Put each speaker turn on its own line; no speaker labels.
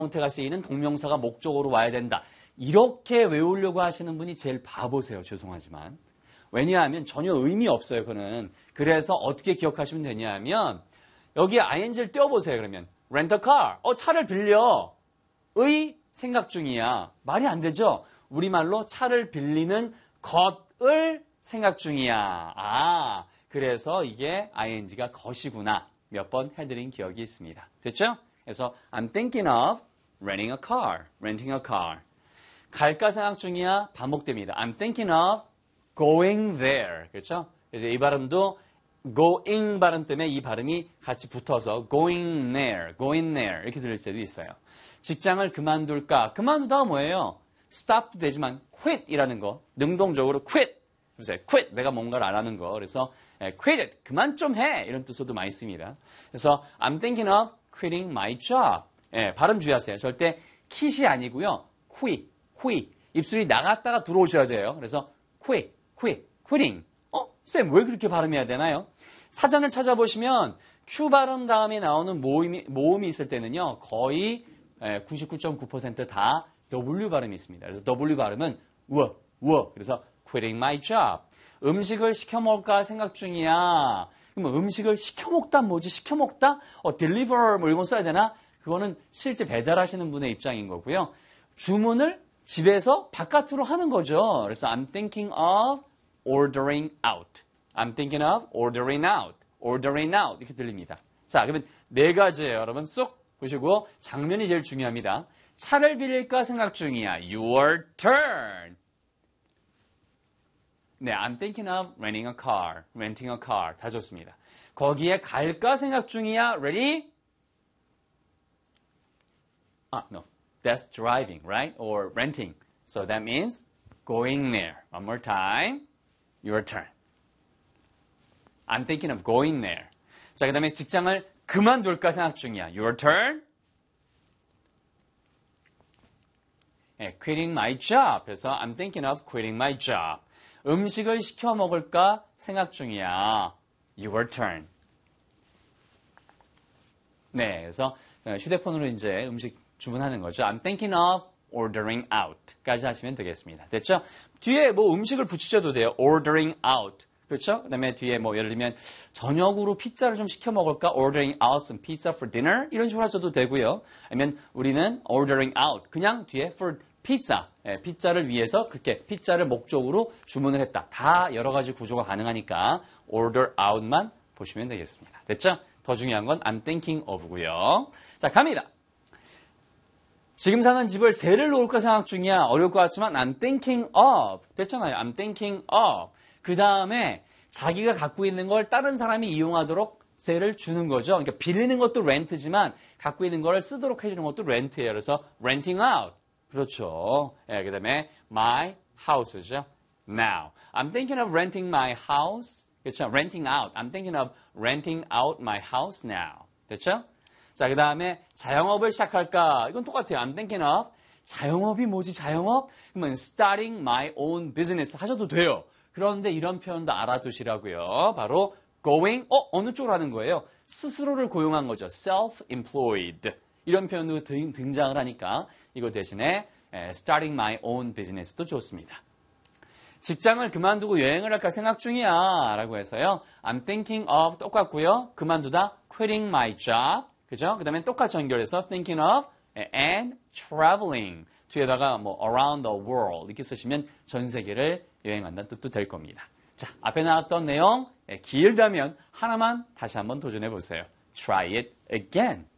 형태가 쓰이는 동명사가 목적으로 와야 된다. 이렇게 외우려고 하시는 분이 제일 바보세요. 죄송하지만. 왜냐하면 전혀 의미 없어요. 그거는. 그래서 어떻게 기억하시면 되냐 하면 여기에 ing를 띄워보세요. 그러면 rent a car. 차를 빌려. 의 생각 중이야. 말이 안 되죠? 우리말로 차를 빌리는 것을 생각 중이야. 그래서 이게 ing가 것이구나. 몇 번 해드린 기억이 있습니다. 됐죠? 그래서 I'm thinking of renting a car. renting a car. 갈까 생각 중이야. 반복됩니다. I'm thinking of going there. 그렇죠? 그래서 이 발음도 going 발음 때문에 이 발음이 같이 붙어서 going there, going there 이렇게 들릴 때도 있어요. 직장을 그만둘까? 그만두다가 뭐예요? stop도 되지만 quit이라는 거, 능동적으로 quit. quit, 내가 뭔가를 안 하는 거. 그래서 quit it, 그만 좀 해. 이런 뜻으로도 많이 씁니다. 그래서 I'm thinking of quitting my job. 발음 주의하세요. 절대 quit이 아니고요. quit. 입술이 나갔다가 들어오셔야 돼요. 그래서 quitting. 쌤, 왜 그렇게 발음해야 되나요? 사전을 찾아보시면 Q 발음 다음에 나오는 모음이 있을 때는요. 거의 99.9% 다 W 발음이 있습니다. 그래서 W 발음은 워. 그래서 quitting my job. 음식을 시켜 먹을까 생각 중이야. 그럼 음식을 시켜 먹다 뭐지? 시켜 먹다? deliver 뭐 이런 거 써야 되나? 그거는 실제 배달하시는 분의 입장인 거고요. 주문을 집에서 바깥으로 하는 거죠. 그래서 I'm thinking of ordering out. I'm thinking of ordering out. ordering out. 이렇게 들립니다. 자, 그러면 네 가지예요. 여러분 쏙 보시고 장면이 제일 중요합니다. 차를 빌릴까 생각 중이야. Your turn. 네, I'm thinking of renting a car. renting a car. 다 좋습니다. 거기에 갈까 생각 중이야. Ready? No. That's driving, right? Or renting. So that means going there. One more time. Your turn. I'm thinking of going there. 자, 그 다음에 직장을 그만둘까 생각 중이야. Your turn. quitting my job. 그래서 I'm thinking of quitting my job. 음식을 시켜 먹을까 생각 중이야. Your turn. 네, 그래서 휴대폰으로 이제 음식 주문하는 거죠. I'm thinking of ordering out 까지 하시면 되겠습니다. 됐죠? 뒤에 뭐 음식을 붙이셔도 돼요. ordering out. 그렇죠? 그 다음에 뒤에 뭐 예를 들면 저녁으로 피자를 좀 시켜 먹을까? ordering out some pizza for dinner? 이런 식으로 하셔도 되고요. 아니면 우리는 ordering out. 그냥 뒤에 for pizza. 피자를 위해서 그렇게 피자를 목적으로 주문을 했다. 다 여러 가지 구조가 가능하니까 order out만 보시면 되겠습니다. 됐죠? 더 중요한 건 I'm thinking of고요. 자, 갑니다. 지금 사는 집을 세를 놓을까 생각 중이야. 어려울 것 같지만 I'm thinking of. 됐잖아요. I'm thinking of. 그 다음에 자기가 갖고 있는 걸 다른 사람이 이용하도록 세를 주는 거죠. 그러니까 빌리는 것도 렌트지만 갖고 있는 걸 쓰도록 해주는 것도 렌트예요. 그래서 renting out. 그렇죠. 그 다음에 my house죠. Now. I'm thinking of renting my house. 그렇죠. renting out. I'm thinking of renting out my house now. 됐죠? 자, 그 다음에 자영업을 시작할까? 이건 똑같아요. I'm thinking of. 자영업이 뭐지, 자영업? 그러면 starting my own business 하셔도 돼요. 그런데 이런 표현도 알아두시라고요. 바로 going, 어느 쪽으로 하는 거예요? 스스로를 고용한 거죠. self-employed. 이런 표현도 등장을 하니까 이거 대신에 starting my own business도 좋습니다. 직장을 그만두고 여행을 할까 생각 중이야 라고 해서요. I'm thinking of 똑같고요. 그만두다 quitting my job. 그죠? 그 다음에 똑같이 연결해서 thinking of and traveling. 뒤에다가 뭐 around the world 이렇게 쓰시면 전 세계를 여행한다는 뜻도 될 겁니다. 자, 앞에 나왔던 내용 길다면 하나만 다시 한번 도전해 보세요. Try it again.